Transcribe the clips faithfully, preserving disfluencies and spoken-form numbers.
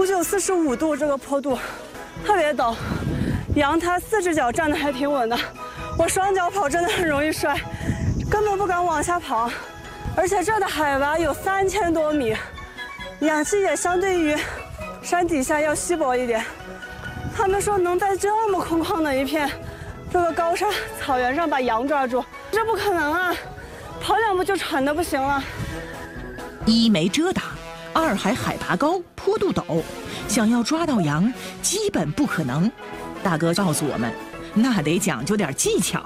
就有四十五度，这个坡度特别陡。羊它四只脚站得还挺稳的，我双脚跑真的很容易摔，根本不敢往下跑。而且这的海拔有三千多米，氧气也相对于山底下要稀薄一点。他们说能在这么空旷的一片这个高山草原上把羊抓住，这不可能啊！跑两步就喘得不行了。 一没遮挡，二还海拔高，坡度陡，想要抓到羊基本不可能。大哥告诉我们，那得讲究点技巧。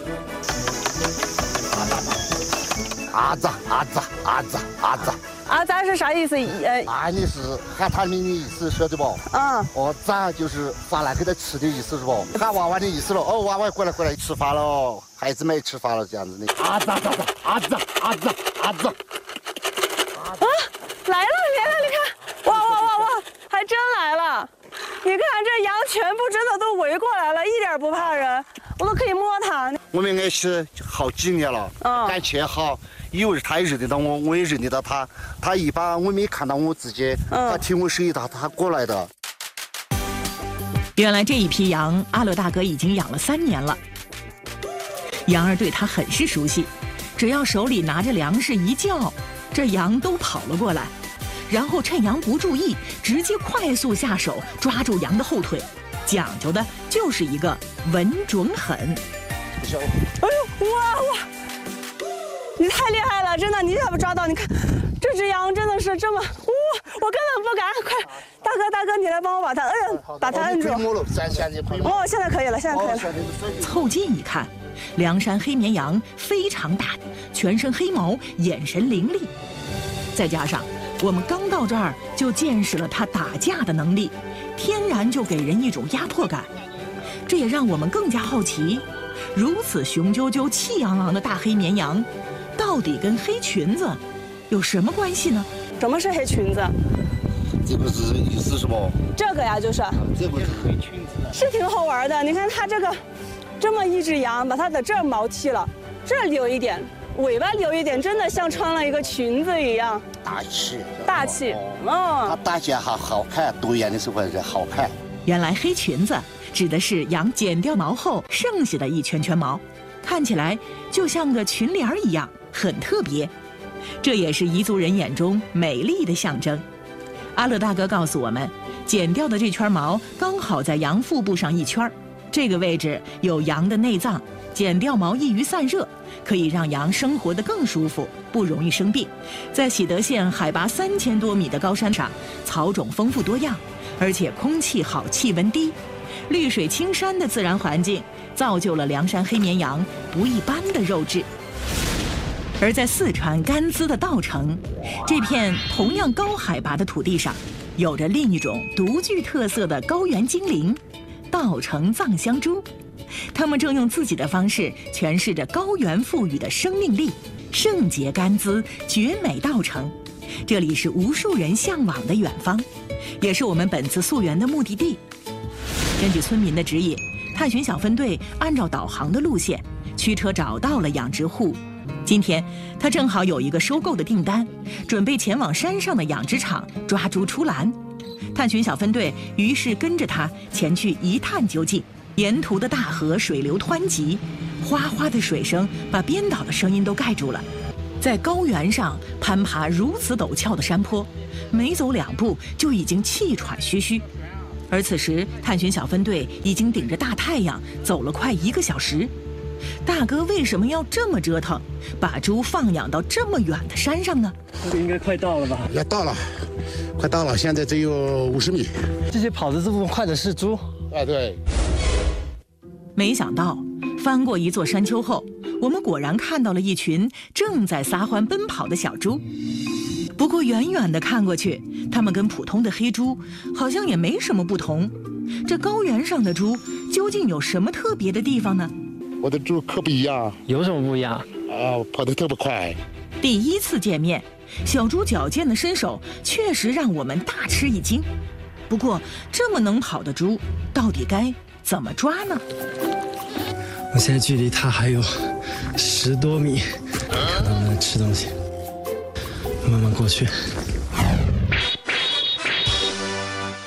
阿扎阿扎阿扎阿扎阿扎是啥意思？呃， 阿你是喊他们的意思，晓得不？ 嗯。 哦，扎就是发来给他吃的意思是不？喊娃娃的意思了。哦，娃娃过来过来吃饭了，孩子们吃饭了这样子的。阿扎阿扎阿扎阿扎阿扎。 啊，来了，来了，你看，哇哇哇哇，还真来了！你看这羊全部真的都围过来了，一点不怕人，我都可以摸它。 我们认识好几年了，嗯、感情好，有时他也认得到我，我也认得到他。他一般我没看到我自己，嗯、他听我声音，他他过来的。 原来这一批羊，阿乐大哥已经养了三年了。羊儿对他很是熟悉，只要手里拿着粮食一叫，这羊都跑了过来。然后趁羊不注意，直接快速下手抓住羊的后腿，讲究的就是一个稳准狠。 哎呦，哇哇！你太厉害了，真的，你怎么抓到？你看，这只羊真的是这么，哇！我根本不敢，快，大哥大哥，你来帮我把它摁，把它摁住。哦，现在可以了，现在可以了。 凑近一看，凉山黑绵羊非常大，全身黑毛，眼神凌厉，再加上我们刚到这儿就见识了它打架的能力，天然就给人一种压迫感。这也让我们更加好奇，如此雄赳赳、气昂昂的大黑绵羊，到底跟黑裙子有什么关系呢？ 什么是黑裙子？ 这个是意思是不？ 这个呀，就是这个是黑裙子， 是挺好玩的。你看它这个，这么一只羊，把它的这儿毛剃了，这儿留一点。尾巴留一点，真的像穿了一个裙子一样， 大气， 大气， 哦，它打起来还好看，多远的时候是好看。 原来黑裙子指的是羊剪掉毛后剩下的一圈圈毛，看起来就像个裙帘一样，很特别。这也是彝族人眼中美丽的象征。阿乐大哥告诉我们，剪掉的这圈毛刚好在羊腹部上一圈，这个位置有羊的内脏，剪掉毛易于散热，可以让羊生活得更舒服，不容易生病。在喜德县海拔三千多米的高山上，草种丰富多样，而且空气好，气温低，绿水青山的自然环境造就了凉山黑绵羊不一般的肉质。而在四川甘孜的稻城，这片同样高海拔的土地上，有着另一种独具特色的高原精灵——稻城藏香猪。他们正用自己的方式诠释着高原赋予的生命力。圣洁甘孜，绝美稻城，这里是无数人向往的远方，也是我们本次溯源的目的地。根据村民的指引，探寻小分队按照导航的路线驱车找到了养殖户。今天他正好有一个收购的订单，准备前往山上的养殖场抓猪出栏。探寻小分队于是跟着他前去一探究竟。沿途的大河水流湍急，哗哗的水声把编导的声音都盖住了。在高原上攀爬如此陡峭的山坡，没走两步就已经气喘吁吁。而此时探寻小分队已经顶着大太阳走了快一个小时。大哥为什么要这么折腾，把猪放养到这么远的山上呢？ 应该快到了吧？ 要到了，快到了，现在只有五十米。 这些跑得这么快的是猪？ 哎，对。 没想到翻过一座山丘后，我们果然看到了一群正在撒欢奔跑的小猪。不过远远地看过去，它们跟普通的黑猪好像也没什么不同。这高原上的猪究竟有什么特别的地方呢？ 我的猪可不一样。 有什么不一样？ 啊，跑得特别快。 第一次见面，小猪矫健的身手确实让我们大吃一惊。不过这么能跑的猪，到底该怎么抓呢？ 我现在距离它还有十多米，看它们吃东西，慢慢过去。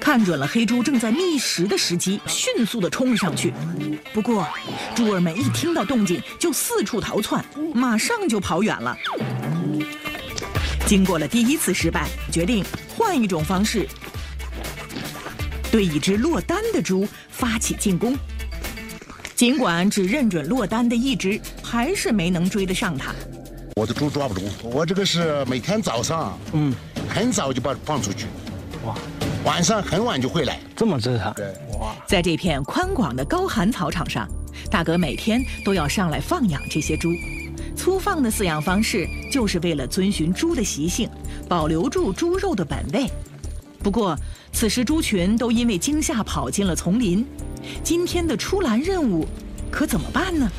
看准了黑猪正在觅食的时机，迅速地冲了上去。不过，猪儿们一听到动静就四处逃窜，马上就跑远了。经过了第一次失败，决定换一种方式，对一只落单的猪发起进攻。尽管只认准落单的一只，还是没能追得上它。 我的猪抓不住，我这个是每天早上，嗯，很早就把它放出去，哇，晚上很晚就回来， 这么折腾。 对， 哇， 在这片宽广的高寒草场上，大哥每天都要上来放养这些猪。粗放的饲养方式就是为了遵循猪的习性，保留住猪肉的本味。不过，此时猪群都因为惊吓跑进了丛林，今天的出栏任务可怎么办呢？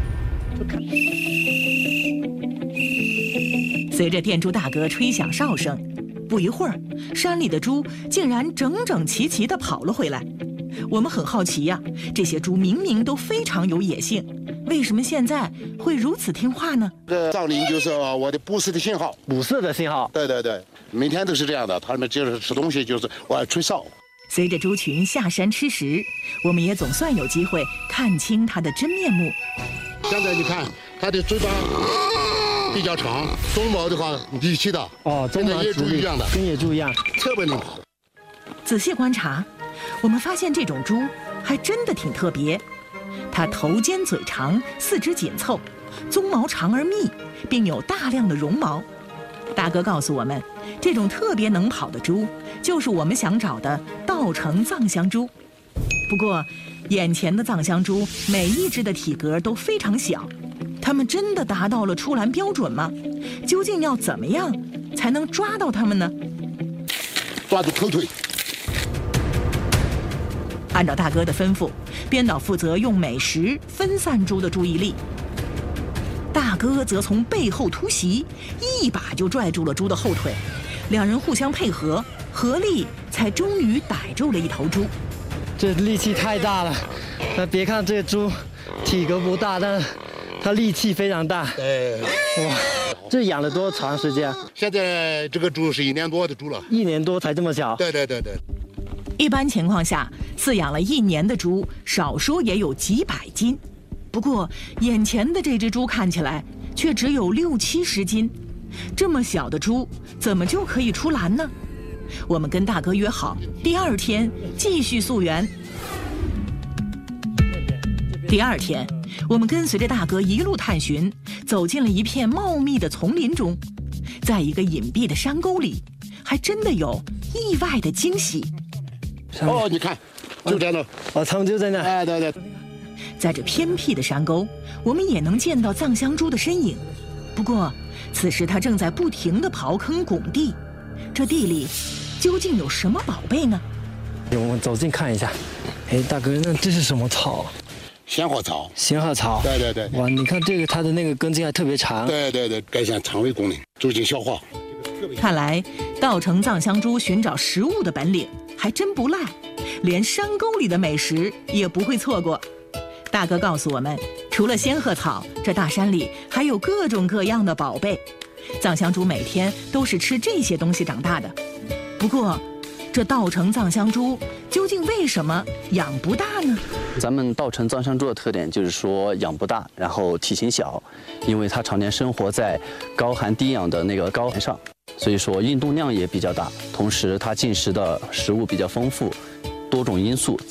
随着店猪大哥吹响哨声，不一会儿，山里的猪竟然整整齐齐地跑了回来。我们很好奇呀、啊，这些猪明明都非常有野性，为什么现在会如此听话呢？ 这噪铃就是我的捕食的信号， 捕食的信号。 对对对，每天都是这样的。他们就是吃东西，就是我要吹哨。 随着猪群下山吃食，我们也总算有机会看清它的真面目。 现在你看，它的嘴巴比较长，鬃毛的话力气大。 哦， 跟野猪一样的， 跟野猪一样， 特别灵活。 仔细观察，我们发现这种猪还真的挺特别。它头尖嘴长，四肢紧凑，鬃毛长而密，并有大量的绒毛。大哥告诉我们，这种特别能跑的猪，就是我们想找的稻城藏香猪。不过，眼前的藏香猪每一只的体格都非常小，它们真的达到了出栏标准吗？究竟要怎么样才能抓到它们呢？ 抓住后腿。 按照大哥的吩咐，编导负责用美食分散猪的注意力，大哥则从背后突袭，一把就拽住了猪的后腿，两人互相配合，合力才终于逮住了一头猪。 这力气太大了，那别看这个猪体格不大，但是它力气非常大。 对， 哇，这养了多长时间？ 现在这个猪是一年多的猪了， 一年多才这么小。 对对对对。 一般情况下，饲养了一年的猪，少说也有几百斤。不过，眼前的这只猪看起来却只有六七十斤。这么小的猪，怎么就可以出栏呢？我们跟大哥约好，第二天继续溯源。第二天，我们跟随着大哥一路探寻，走进了一片茂密的丛林中，在一个隐蔽的山沟里，还真的有意外的惊喜。 哦，你看，就在那。 哦，他们就在那。 哎，对对。 在这偏僻的山沟，我们也能见到藏香猪的身影。不过，此时它正在不停地刨坑拱地，这地里究竟有什么宝贝呢？ 我们走近看一下。哎，大哥，那这是什么草？ 仙鹤草。 仙鹤草。 对对对。 哇，你看这个它的那个根茎还特别长。 对对对，改善肠胃功能，促进消化。 看来稻城藏香猪寻找食物的本领还真不赖，连山沟里的美食也不会错过。大哥告诉我们，除了仙鹤草，这大山里还有各种各样的宝贝。藏香猪每天都是吃这些东西长大的。不过，这稻城藏香猪究竟为什么养不大呢？ 咱们稻城藏香猪的特点就是说养不大，然后体型小，因为它常年生活在高寒低氧的那个高原上，所以说运动量也比较大，同时它进食的食物比较丰富，多种因素